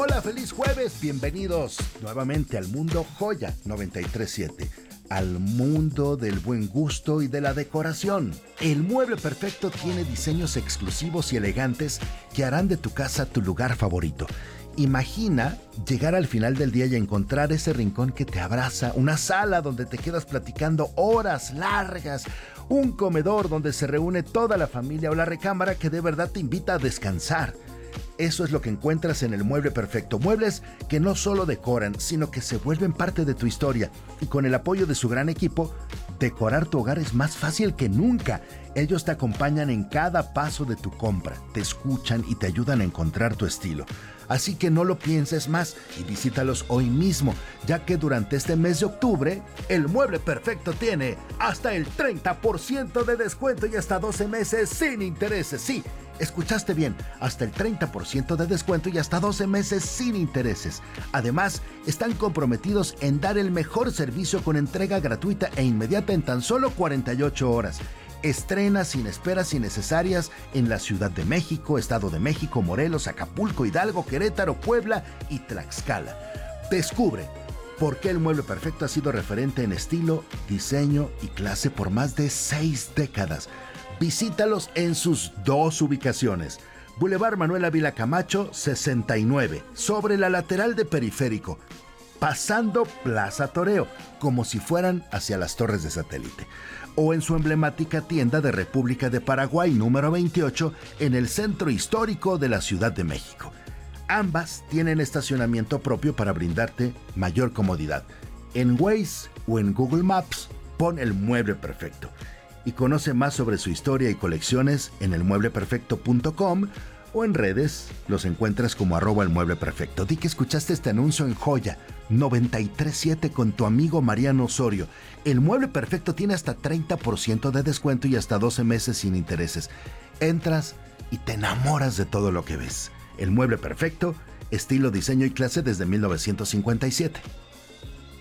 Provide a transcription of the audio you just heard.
Hola, feliz jueves, bienvenidos nuevamente al Mundo Joya 937, al mundo del buen gusto y de la decoración. El Mueble Perfecto tiene diseños exclusivos y elegantes que harán de tu casa tu lugar favorito. Imagina llegar al final del día y encontrar ese rincón que te abraza, una sala donde te quedas platicando horas largas, un comedor donde se reúne toda la familia o la recámara que de verdad te invita a descansar. Eso es lo que encuentras en el Mueble Perfecto. Muebles que no solo decoran, sino que se vuelven parte de tu historia. Y con el apoyo de su gran equipo, decorar tu hogar es más fácil que nunca. Ellos te acompañan en cada paso de tu compra, te escuchan y te ayudan a encontrar tu estilo. Así que no lo pienses más y visítalos hoy mismo, ya que durante este mes de octubre, el Mueble Perfecto tiene hasta el 30% de descuento y hasta 12 meses sin intereses. Sí, escuchaste bien, hasta el 30% de descuento y hasta 12 meses sin intereses. Además, están comprometidos en dar el mejor servicio con entrega gratuita e inmediata en tan solo 48 horas. Estrena sin esperas innecesarias en la Ciudad de México, Estado de México, Morelos, Acapulco, Hidalgo, Querétaro, Puebla y Tlaxcala. Descubre por qué el Mueble Perfecto ha sido referente en estilo, diseño y clase por más de 6 décadas. Visítalos en sus dos ubicaciones. Boulevard Manuel Ávila Camacho, 69, sobre la lateral de Periférico, pasando Plaza Toreo, como si fueran hacia las torres de satélite. O en su emblemática tienda de República de Paraguay, número 28, en el centro histórico de la Ciudad de México. Ambas tienen estacionamiento propio para brindarte mayor comodidad. En Waze o en Google Maps, pon el Mueble Perfecto. Y conoce más sobre su historia y colecciones en elmuebleperfecto.com o en redes los encuentras como @elmuebleperfecto. Di que escuchaste este anuncio en Joya 937 con tu amigo Mariano Osorio. El Mueble Perfecto tiene hasta 30% de descuento y hasta 12 meses sin intereses. Entras y te enamoras de todo lo que ves. El Mueble Perfecto, estilo, diseño y clase desde 1957.